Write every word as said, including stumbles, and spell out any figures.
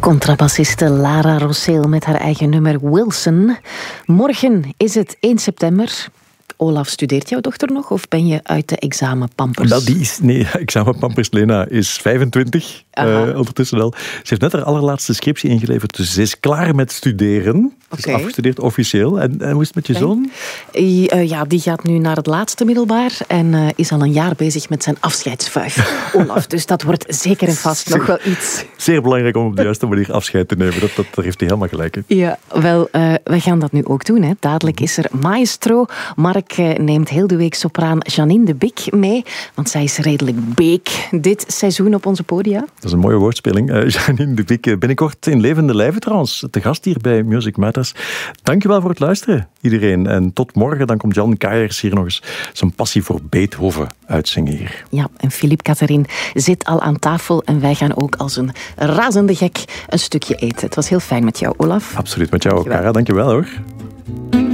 Contrabassiste Lara Rosseel met haar eigen nummer Wilson. Morgen is het één september. Olaf, studeert jouw dochter nog of ben je uit de examenpampers? Wel, die is, nee, examenpampers Lena is vijfentwintig uh, ondertussen al. Ze heeft net haar allerlaatste scriptie ingeleverd, dus ze is klaar met studeren. Ze is Okay. afgestudeerd officieel. En, en hoe is het met je Okay. zoon? Uh, ja, die gaat nu naar het laatste middelbaar en uh, is al een jaar bezig met zijn afscheidsvuif, Olaf. Dus dat wordt zeker en vast nog wel iets. Zeer belangrijk om op de juiste manier afscheid te nemen. Dat, dat, daar heeft hij helemaal gelijk in. Ja, wel, uh, we gaan dat nu ook doen. Hè. Dadelijk is er maestro. Mark uh, neemt heel de week sopraan Janine de Bik mee, want zij is redelijk beek dit seizoen op onze podia. Dat is een mooie woordspeling. Uh, Janine de Bik, binnenkort in levende lijven trouwens, te gast hier bij Music Matters. Dankjewel voor het luisteren, iedereen. En tot morgen, dan komt Jan Kaiers hier nog eens zijn passie voor Beethoven uitzingen hier. Ja, en Philippe Catherine zit al aan tafel en wij gaan ook als een razende gek een stukje eten. Het was heel fijn met jou, Olaf. Absoluut, met jou ook, Dankjewel. Cara. Dankjewel hoor.